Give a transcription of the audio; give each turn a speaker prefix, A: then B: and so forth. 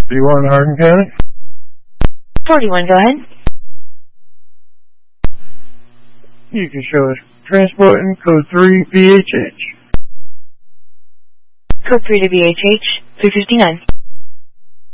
A: 51 Hardin County.
B: 41, go ahead.
A: You can show us transporting code 3 VHH.
B: Code 3 to VHH, 359.